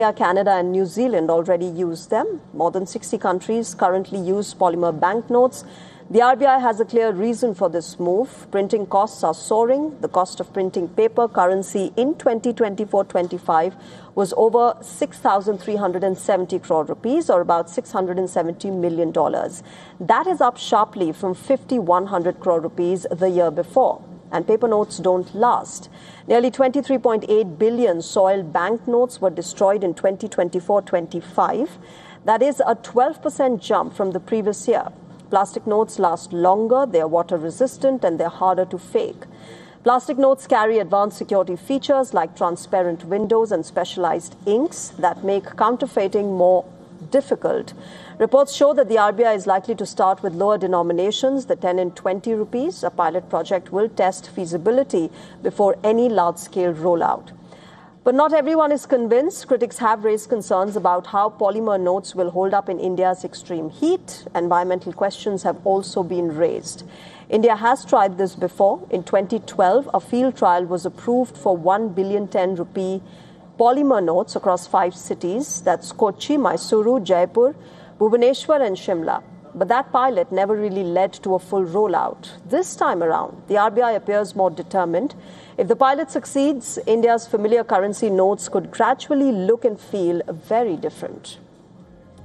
Canada and New Zealand already use them. More than 60 countries currently use polymer banknotes. The RBI has a clear reason for this move. Printing costs are soaring. The cost of printing paper currency in 2024-25 was over 6,370 crore rupees, or about $670 million. That is up sharply from 5,100 crore rupees the year before. And paper notes don't last. Nearly 23.8 billion soiled banknotes were destroyed in 2024-25. That is a 12% jump from the previous year. Plastic notes last longer, they are water resistant, and they're harder to fake. Plastic notes carry advanced security features like transparent windows and specialized inks that make counterfeiting more difficult. Reports show that the RBI is likely to start with lower denominations, the 10 and 20 rupees. A pilot project will test feasibility before any large-scale rollout. But not everyone is convinced. Critics have raised concerns about how polymer notes will hold up in India's extreme heat. Environmental questions have also been raised. India has tried this before. In 2012, a field trial was approved for 1 billion 10 rupee polymer notes across 5 cities. That's Kochi, Mysuru, Jaipur, Bhubaneswar and Shimla. But that pilot never really led to a full rollout. This time around, the RBI appears more determined. If the pilot succeeds, India's familiar currency notes could gradually look and feel very different.